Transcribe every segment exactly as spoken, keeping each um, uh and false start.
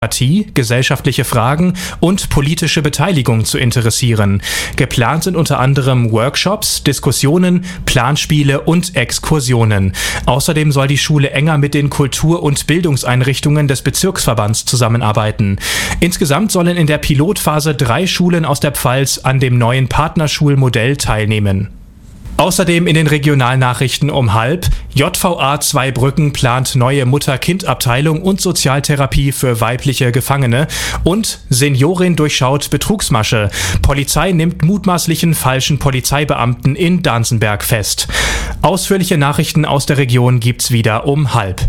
Demokratie, gesellschaftliche Fragen und politische Beteiligung zu interessieren. Geplant sind unter anderem Workshops, Diskussionen, Planspiele und Exkursionen. Außerdem soll die Schule enger mit den Kultur- und Bildungseinrichtungen des Bezirksverbands zusammenarbeiten. Insgesamt sollen in der Pilotphase drei Schulen aus der Pfalz an dem neuen Partnerschulmodell teilnehmen. Außerdem in den Regionalnachrichten um halb. J V A Zweibrücken plant neue Mutter-Kind-Abteilung und Sozialtherapie für weibliche Gefangene. Und Seniorin durchschaut Betrugsmasche. Polizei nimmt mutmaßlichen falschen Polizeibeamten in Danzenberg fest. Ausführliche Nachrichten aus der Region gibt's wieder um halb.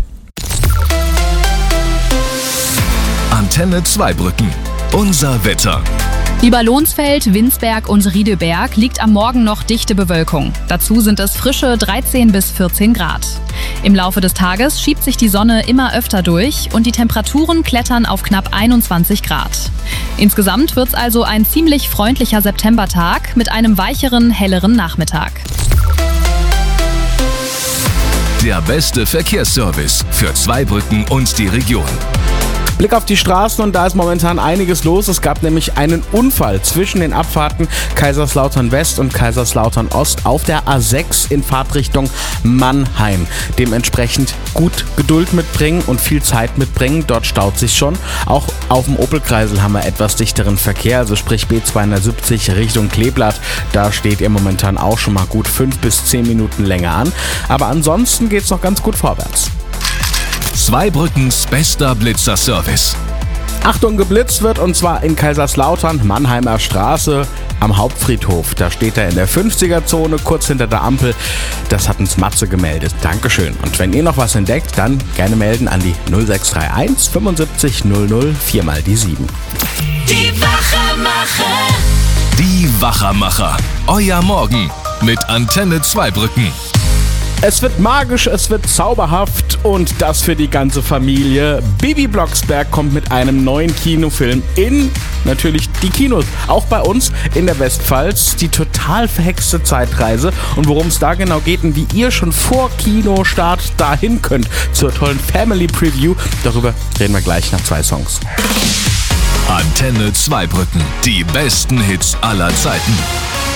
Antenne Zweibrücken. Unser Wetter. Über Lohnsfeld, Winsberg und Riedeberg liegt am Morgen noch dichte Bewölkung. Dazu sind es frische dreizehn bis vierzehn Grad. Im Laufe des Tages schiebt sich die Sonne immer öfter durch und die Temperaturen klettern auf knapp einundzwanzig Grad. Insgesamt wird's also ein ziemlich freundlicher Septembertag mit einem weicheren, helleren Nachmittag. Der beste Verkehrsservice für Zweibrücken und die Region. Blick auf die Straßen und da ist momentan einiges los. Es gab nämlich einen Unfall zwischen den Abfahrten Kaiserslautern West und Kaiserslautern Ost auf der A sechs in Fahrtrichtung Mannheim. Dementsprechend gut Geduld mitbringen und viel Zeit mitbringen. Dort staut sich schon. Auch auf dem Opelkreisel haben wir etwas dichteren Verkehr, also sprich B zweihundertsiebzig Richtung Kleeblatt. Da steht ihr momentan auch schon mal gut fünf bis zehn Minuten länger an. Aber ansonsten geht's noch ganz gut vorwärts. Zweibrückens bester Blitzerservice. Achtung, geblitzt wird und zwar in Kaiserslautern, Mannheimer Straße am Hauptfriedhof. Da steht er in der fünfziger-Zone, kurz hinter der Ampel. Das hat uns Matze gemeldet. Dankeschön. Und wenn ihr noch was entdeckt, dann gerne melden an die null sechs drei eins fünfundsiebzig null null vier mal die sieben. Die Wachermacher. Die Wachermacher. Euer Morgen mit Antenne Zweibrücken. Es wird magisch, es wird zauberhaft und das für die ganze Familie. Bibi Blocksberg kommt mit einem neuen Kinofilm in natürlich die Kinos. Auch bei uns in der Westpfalz. Die total verhexte Zeitreise. Und worum es da genau geht und wie ihr schon vor Kinostart dahin könnt zur tollen Family Preview, darüber reden wir gleich nach zwei Songs. Antenne Zweibrücken. Die besten Hits aller Zeiten.